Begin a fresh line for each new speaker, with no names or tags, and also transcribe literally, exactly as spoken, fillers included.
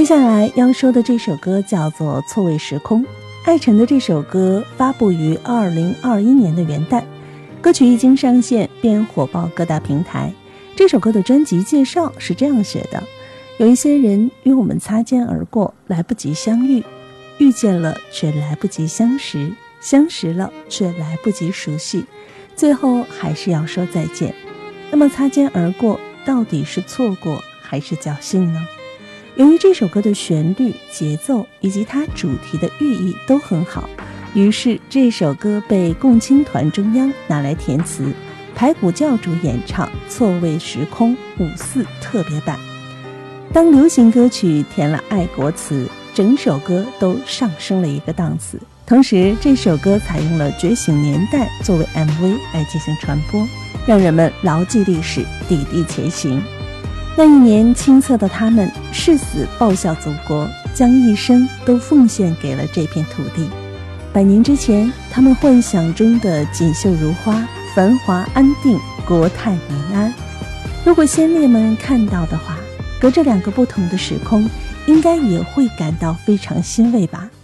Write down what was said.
接下来要说的这首歌叫做《错位时空》，艾辰的这首歌发布于二零二一年的元旦，歌曲一经上线便火爆各大平台。这首歌的专辑介绍是这样写的：有一些人与我们擦肩而过，来不及相遇，遇见了却来不及相识，相识了却来不及熟悉，最后还是要说再见。那么擦肩而过到底是错过还是侥幸呢？由于这首歌的旋律、节奏以及它主题的寓意都很好，于是这首歌被共青团中央拿来填词，排骨教主演唱《错位时空》五四特别版。当流行歌曲填了爱国词，整首歌都上升了一个档次。同时这首歌采用了觉醒年代作为 M V 来进行传播，让人们牢记历史，砥砺前行。那一年青涩的他们誓死报效祖国，将一生都奉献给了这片土地。百年之前，他们幻想中的锦绣如花、繁华安定、国泰民安，如果先烈们看到的话，隔着两个不同的时空，应该也会感到非常欣慰吧。